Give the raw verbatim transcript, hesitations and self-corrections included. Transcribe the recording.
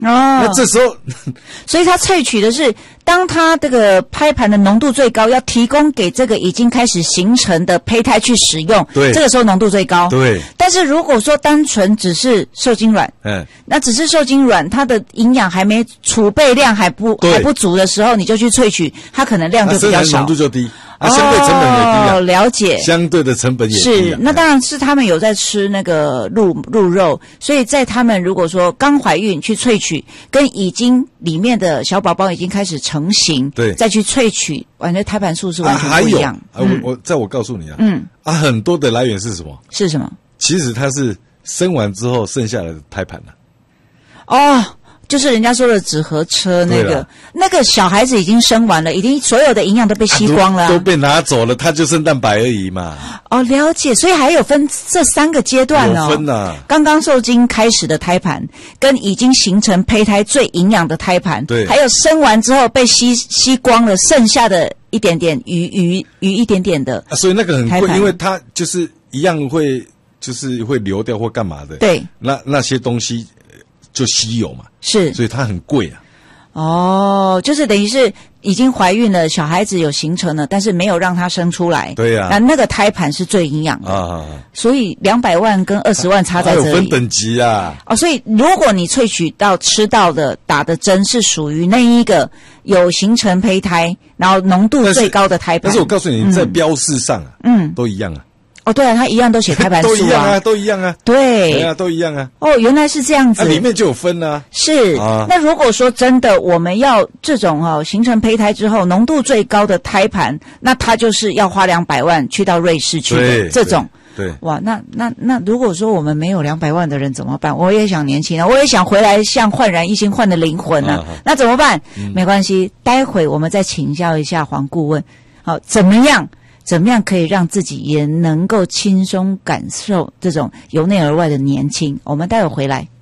那这时候， 所以它萃取的是，当它这个胎盘的浓度最高，要提供给这个已经开始形成的胚胎去使用， 对， 这个时候浓度最高。 对。 但是如果说单纯只是受精卵，嗯，那只是受精卵，它的营养还没储备量还不还不足的时候，你就去萃取，它可能量就比较少， 浓度就低。啊，相对成本也低啊。 哦，了解。 相对的成本也低、啊。 是，那当然是他们有在吃那个鹿鹿肉，所以在他们如果说刚怀孕去萃取，跟已经里面的小宝宝已经开始成型， 对， 再去萃取，完全胎盘数是完全不一样。 啊，还有、嗯、啊，我我在我告诉你啊， 嗯， 啊，很多的来源是什么？ 是什么？ 其实它是生完之后剩下来的胎盘啊。 哦。就是人家说的纸盒车那个，那个小孩子已经生完了，已经所有的营养都被吸光了、啊啊都，都被拿走了，他就剩蛋白而已嘛。 哦，了解，所以还有分这三个阶段哦。 有分啊。 刚刚受精开始的胎盘，跟已经形成胚胎最营养的胎盘， 对， 还有生完之后被吸吸光了，剩下的一点点余余余一点点的、 啊，所以那个很贵，因为它就是一样会就是会流掉或干嘛的。 对， 那那些东西。就稀有嘛， 是， 所以它很贵啊。 哦，就是等于是已经怀孕了，小孩子有形成了，但是没有让它生出来。 对呀、啊， 那那个胎盘是最营养的啊，所以两百万跟二十万差在这里。 有分等级啊。 哦，所以如果你萃取到吃到的打的针是属于那一个有形成胚胎，然后浓度最高的胎盘， 但是我告诉你，嗯、在标示上啊，嗯，都一样啊。 哦，对啊，它一样都写胎盘数啊， 都一样啊，都一样啊， 对， 对啊，都一样啊。 哦，原来是这样子， 啊、里面就有分啊。 是、啊，那如果说真的我们要这种哦形成胚胎之后浓度最高的胎盘，那它就是要花两百万去到瑞士去的这种。 对，对哇，那那那如果说我们没有两百万的人怎么办？我也想年轻啊，我也想回来像焕然一新换的灵魂啊，啊那怎么办、嗯？没关系，待会我们再请教一下黄顾问，好，怎么样？怎么样可以让自己也能够轻松感受这种由内而外的年轻？我们待会回来。